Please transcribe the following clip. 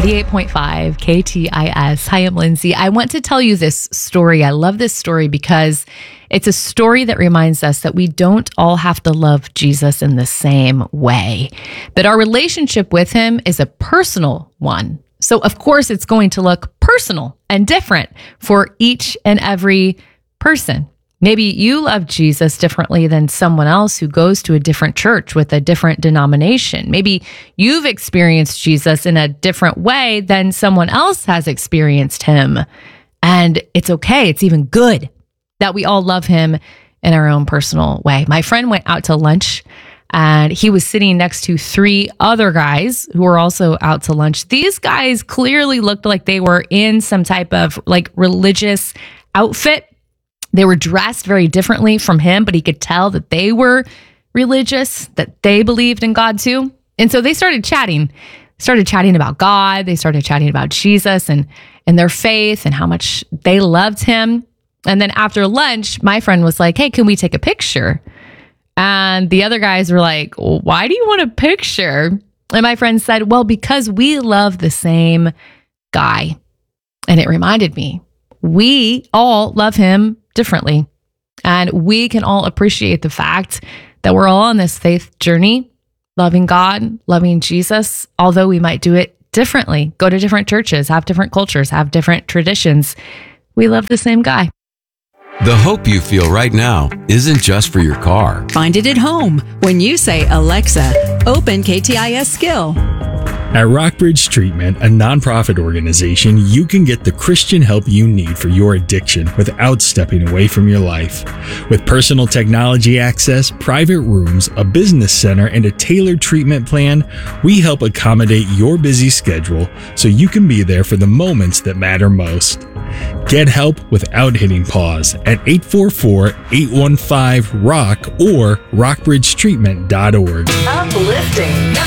98.5 KTIS. Hi, I'm Lindsay. I want to tell you this story. I love this story because it's a story that reminds us that we don't all have to love Jesus in the same way, that our relationship with him is a personal one. So, of course, it's going to look personal and different for each and every person. Maybe you love Jesus differently than someone else who goes to a different church with a different denomination. Maybe you've experienced Jesus in a different way than someone else has experienced him. And it's okay. It's even good that we all love him in our own personal way. My friend went out to lunch and he was sitting next to three other guys who were also out to lunch. These guys clearly looked like they were in some type of like religious outfit. They were dressed very differently from him, but he could tell that they were religious, that they believed in God too. And so they started chatting about God. They started chatting about Jesus and their faith and how much they loved him. And then after lunch, my friend was like, hey, can we take a picture? And the other guys were like, why do you want a picture? And my friend said, well, because we love the same guy. And it reminded me, we all love him differently. And we can all appreciate the fact that we're all on this faith journey, loving God, loving Jesus, although we might do it differently, go to different churches, have different cultures, have different traditions. We love the same guy. The hope you feel right now isn't just for your car. Find it at home when you say, Alexa, open KTIS Skill. At Rockbridge Treatment, a nonprofit organization, you can get the Christian help you need for your addiction without stepping away from your life. With personal technology access, private rooms, a business center, and a tailored treatment plan, we help accommodate your busy schedule so you can be there for the moments that matter most. Get help without hitting pause at 844-815-ROCK or rockbridgetreatment.org. Uplifting.